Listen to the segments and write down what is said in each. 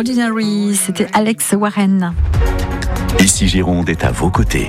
Ordinary, c'était Alex Warren. Ici Gironde est à vos côtés.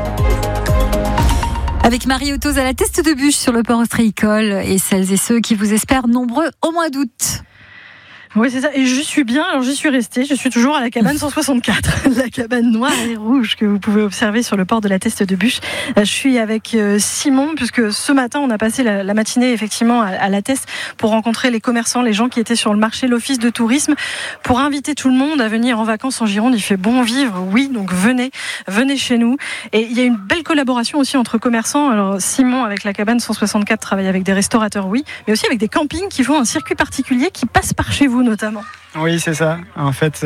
Avec Marie Autos à la teste de bûche sur le port ostréicole et celles et ceux qui vous espèrent nombreux au mois d'août. Oui, c'est ça. Et je suis bien, alors j'y suis restée. Je suis toujours à la cabane 164, la cabane noire et rouge que vous pouvez observer sur le port de la Teste de Bûche. Je suis avec Simon, puisque ce matin, on a passé la matinée effectivement à la Teste pour rencontrer les commerçants, les gens qui étaient sur le marché, l'office de tourisme, pour inviter tout le monde à venir en vacances en Gironde. Il fait bon vivre, oui, donc venez chez nous. Et il y a une belle collaboration aussi entre commerçants. Alors Simon, avec la cabane 164, travaille avec des restaurateurs, oui, mais aussi avec des campings qui font un circuit particulier qui passe par chez vous notamment. Oui, c'est ça. En fait,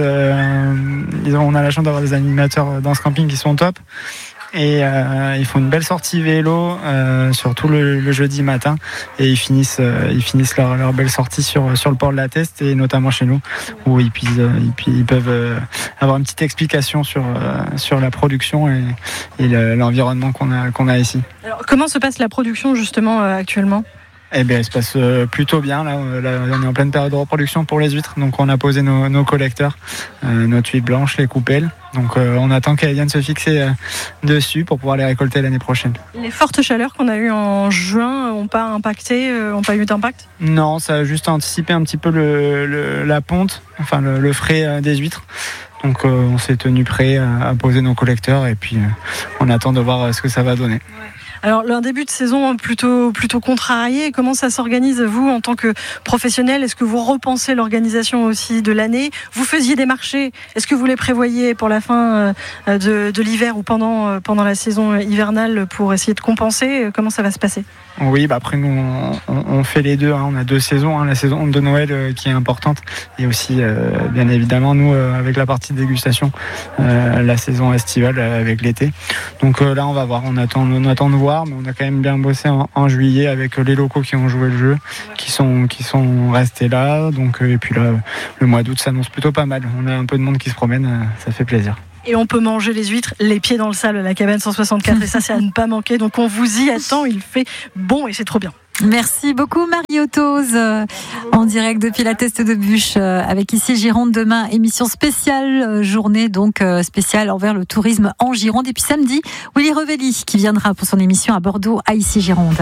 on a la chance d'avoir des animateurs dans ce camping qui sont top. Et ils font une belle sortie vélo, surtout le jeudi matin. Et ils finissent leur belle sortie sur le port de la Teste et notamment chez nous, où ils peuvent avoir une petite explication sur la production et l'environnement qu'on a ici. Alors, comment se passe la production justement actuellement ? Eh bien, elle se passe plutôt bien. Là, on est en pleine période de reproduction pour les huîtres. Donc, on a posé nos collecteurs, nos tuiles blanches, les coupelles. Donc, on attend qu'elles viennent se fixer dessus pour pouvoir les récolter l'année prochaine. Les fortes chaleurs qu'on a eues en juin n'ont pas eu d'impact ? Non, ça a juste anticipé un petit peu la ponte, enfin le frais des huîtres. Donc, on s'est tenu prêt à poser nos collecteurs et puis on attend de voir ce que ça va donner. Ouais. Alors, un début de saison plutôt contrarié. Comment ça s'organise, vous, en tant que professionnel ? Est-ce que vous repensez l'organisation aussi de l'année ? Vous faisiez des marchés. Est-ce que vous les prévoyez pour la fin de l'hiver ou pendant la saison hivernale pour essayer de compenser ? Comment ça va se passer ? Oui, après nous, on fait les deux. On a deux saisons. La saison de Noël qui est importante. Et aussi, bien évidemment, nous, avec la partie dégustation, la saison estivale avec l'été. Donc là, on va voir. On attend de voir. Mais on a quand même bien bossé en juillet avec les locaux qui ont joué le jeu, qui sont restés là. Donc, et puis là, le mois d'août s'annonce plutôt pas mal. On a un peu de monde qui se promène, ça fait plaisir. Et on peut manger les huîtres, les pieds dans le sable à la cabane 164. Et ça, c'est à ne pas manquer. Donc on vous y attend, il fait bon et c'est trop bien. Merci beaucoup Marie Autos, en direct depuis la Teste de Bûche, avec ici Gironde demain, émission spéciale, journée donc spéciale envers le tourisme en Gironde. Et puis samedi, Willy Revelli qui viendra pour son émission à Bordeaux, à ici Gironde.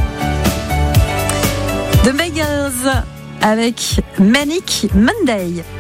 The Beggars avec Manic Monday.